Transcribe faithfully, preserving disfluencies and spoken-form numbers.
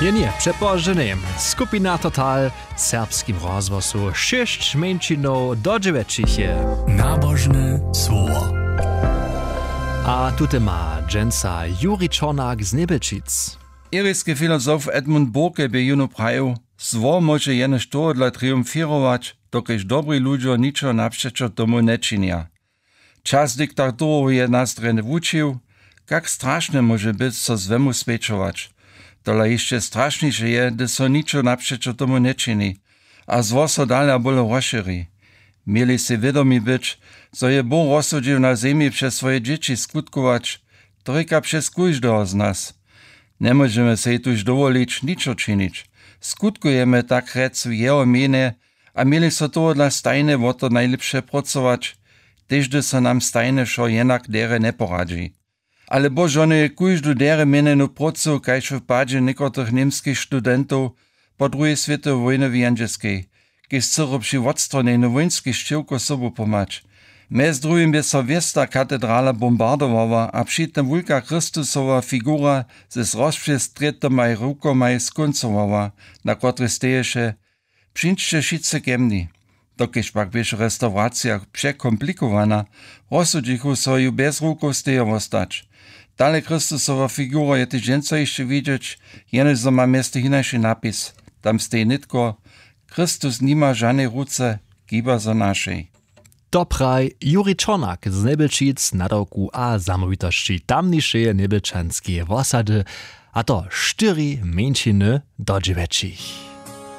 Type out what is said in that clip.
Nie, nie, przepożeny. Skupina Total w serbskim rozwosu sześć męczynów do dziewięcicie. Nabożne słowo. A tutaj ma dżęca Juri Czornak z Nebelčic. Iryjski filozof Edmund Burke by juno prawił, zło może jenoż to dla triumfirować, dokiż dobry ludzie niczo naprzeczo tomu nie czynia. Czas dyktatorów je nas drenne wučił, jak straszne może być co zwemu speczować. Tola jeszcze straszniejsze je, gdy so niczo naprzeczo tomu nie czyni, a zło so dalej bolo rozszerzy. Mieli si wiadomi być, co je Bóg rozsudził na ziemi przez swoje dzieci skutkować, tryka przez każdego z nas. Nie możemy sobie tuż dowolić niczo czynić. Skutkujemy tak rec w jeho mienie, a mieli so to dla stajne o to najlepsze pracować, tež gdy so nam stajne šo jednak dere ne poradzi. Ale božone każdu dere mienenu pracu, kajž w padzie niekotrych niemskich studentów po drugiej światowej wojnie wiandzieskiej, kiż chcą przy odstroneniu wojnskich szczyłko sobu pomać. Mez drugim by so wiesta katedrala bombardowała, a przy tym wulka Chrystusowa figura ze rozprzestretymaj rukomaj skoncowała, na kotry steješe, przyjdźcie wszyscy kemni. Dokiż pak byś restauracja przekomplikowana, rozsudzichu so ju bez ruku stejowo stać. Dale Chrystusowa figura je tyś więcej jeszcze widzieć, jenoż so ma mieste inaczej napis. Tam stej nitko, Chrystus nima żadnej ruce, giba za naszej. Dobraj Juri Czornak z Nebelčic na roku a zamovitości tamniejszej nebelčanskiej osady, a to cztery męczyny do dziewięciu.